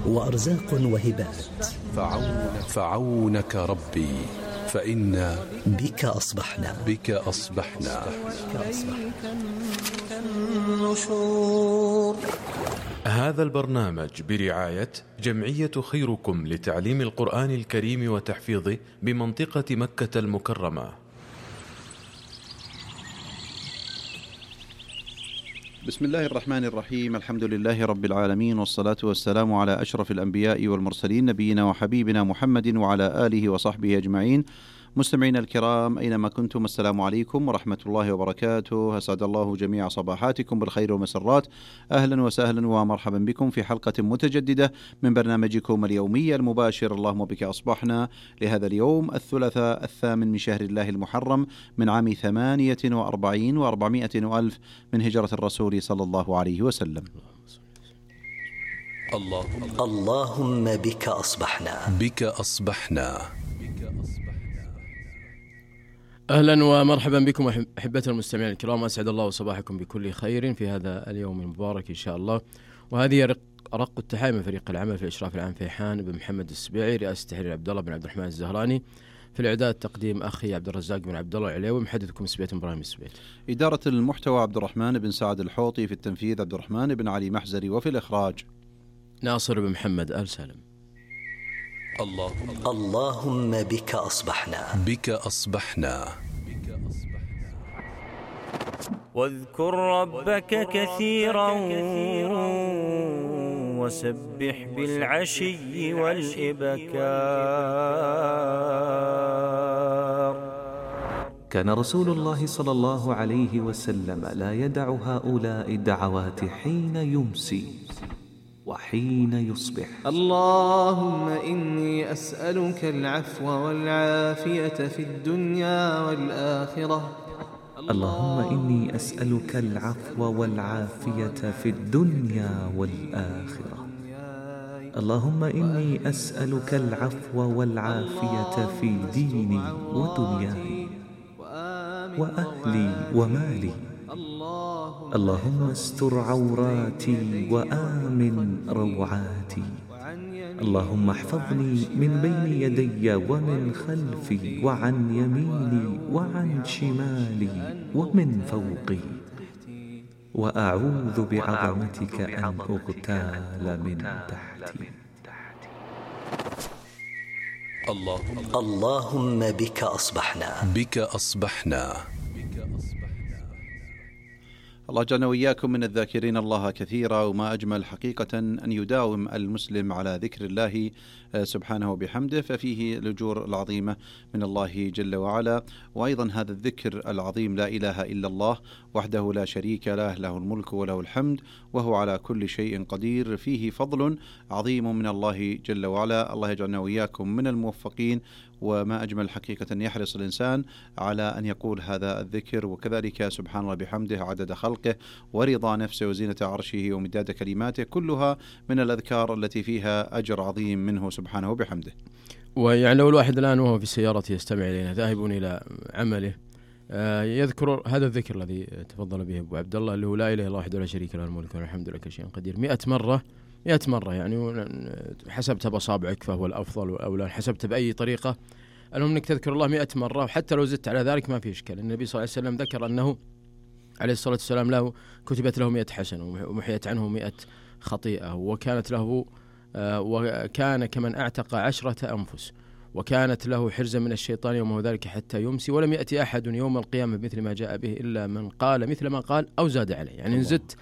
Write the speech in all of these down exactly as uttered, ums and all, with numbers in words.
وأرزاق وهبات. فعونك, فعونك ربي فإنا بك أصبحنا بك أصبحنا, بك أصبحنا. هذا البرنامج برعاية جمعية خيركم لتعليم القرآن الكريم وتحفيظه بمنطقة مكة المكرمة. بسم الله الرحمن الرحيم. الحمد لله رب العالمين، والصلاة والسلام على أشرف الأنبياء والمرسلين، نبينا وحبيبنا محمد وعلى آله وصحبه أجمعين. مستمعين الكرام أينما كنتم، السلام عليكم ورحمة الله وبركاته. أسعد الله جميع صباحاتكم بالخير والمسرات. أهلا وسهلا ومرحبا بكم في حلقة متجددة من برنامجكم اليومي المباشر اللهم بك أصبحنا، لهذا اليوم الثلاثاء الثامن من شهر الله المحرم من عام ثمانية وأربعين وأربعمائة وألف من هجرة الرسول صلى الله عليه وسلم. اللهم, اللهم بك أصبحنا بك أصبحنا. أهلا ومرحبا بكم أحبتنا المستمعين الكرام، أسعد الله صباحكم بكل خير في هذا اليوم المبارك إن شاء الله. وهذه أرق التحايا من فريق العمل في الإشراف العام فيحان بن محمد السبيعي، رئاسة تحرير عبد الله بن عبد الرحمن الزهراني، في الإعداد تقديم أخي عبد الرزاق بن عبد الله العليوي، محدثكم سبيت إبراهيم السبيت. إدارة المحتوى عبد الرحمن بن سعد الحوطي، في التنفيذ عبد الرحمن بن علي محزري، وفي الإخراج ناصر بن محمد آل سالم. اللهم, اللهم بك أصبحنا بك أصبحنا. واذكر ربك كثيرا وسبح بالعشي والإبكار. كان رسول الله صلى الله عليه وسلم لا يدع هؤلاء الدعوات حين يمسي وحين يصبح. اللهم إني أسألك العفو والعافية في الدنيا والآخرة. اللهم إني أسألك العفو والعافية في الدنيا والآخرة. اللهم إني أسألك العفو والعافية في ديني ودنياي وأهلي ومالي. اللهم استر عوراتي وآمن روعاتي. اللهم احفظني من بين يدي ومن خلفي وعن يميني وعن شمالي ومن فوقي، وأعوذ بعظمتك أن أغتال من تحتي. اللهم, اللهم بك أصبحنا بك أصبحنا. الله جعلنا وإياكم من الذاكرين الله كثيرا، وما أجمل حقيقة أن يداوم المسلم على ذكر الله سبحانه وبحمده، ففيه الأجور العظيمة من الله جل وعلا. وأيضا هذا الذكر العظيم، لا إله إلا الله وحده لا شريك له، له الملك وله الحمد وهو على كل شيء قدير، فيه فضل عظيم من الله جل وعلا. الله يجعلنا وإياكم من الموفقين. وما أجمل حقيقة أن يحرص الإنسان على أن يقول هذا الذكر، وكذلك سبحان الله بحمده عدد خلقه ورضا نفسه وزينة عرشه ومداد كلماته، كلها من الأذكار التي فيها أجر عظيم منه سبحانه بحمده. ويعني لو الواحد الآن وهو في سيارته يستمع إلينا ذاهب إلى عمله يذكر هذا الذكر الذي تفضل به أبو عبد الله، اللي هو لا إله إلا الله وحده لا شريك له، الملك والحمد لله كل شيء قدير، مئة مرة مئة مرة. يعني حسبتها بأصابعك فهو الأفضل والأولى، حسبتها بأي طريقة، المهم أنك تذكر الله مئة مرة، وحتى لو زدت على ذلك ما في إشكال. النبي صلى الله عليه وسلم ذكر أنه عليه الصلاة والسلام له كتبت له مئة حسنة ومحيت عنه مئة خطيئة، وكانت له آه وكان كمن أعتق عشرة أنفس، وكانت له حرزا من الشيطان يومه ذلك حتى يمسي، ولم يأتي أحد يوم القيامة بمثل ما جاء به إلا من قال مثل ما قال أو زاد عليه. يعني نزدت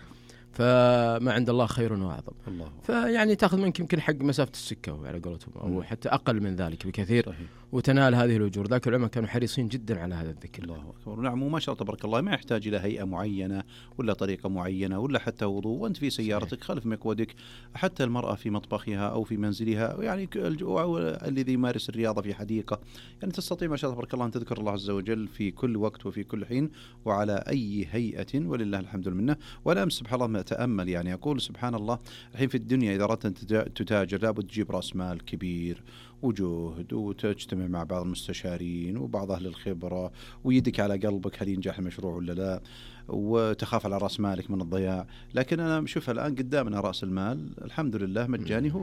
فما عند الله خير وأعظم. الله. فيعني تأخذ منك يمكن حق مسافة السكة على قولتهم، أو حتى أقل من ذلك بكثير. صحيح. وتنال هذه الأجور. ذاك العلماء كانوا حريصين جدا على هذا الذكر. الله أكبر. نعم. وما شاء الله تبارك الله، ما يحتاج إلى هيئة معينة ولا طريقة معينة ولا حتى وضوء، وأنت في سيارتك خلف مقودك، حتى المرأة في مطبخها أو في منزلها، يعني الذي يمارس الرياضة في حديقة، يعني تستطيع ما شاء الله تبارك الله أن تذكر الله عز وجل في كل وقت وفي كل حين وعلى أي هيئة، ولله الحمد والمنة. ولا أمس سبحان الله ما أتأمل، يعني أقول سبحان الله الحين في الدنيا إذا أردت أن تتاجر لابد تجيب رأس مال كبير وجهد، وتجتمع مع بعض المستشارين وبعض أهل الخبرة، ويدك على قلبك هل ينجح المشروع ولا لا، وتخاف على رأس مالك من الضياع. لكن أنا شوف الآن قدامنا رأس المال الحمد لله مجاني، هو